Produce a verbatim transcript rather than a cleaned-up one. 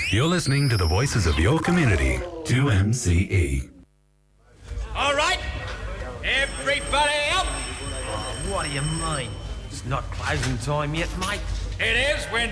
You're listening to the voices of your community, two M C E. All right, everybody up. What do you mean? It's not closing time yet, mate. It is when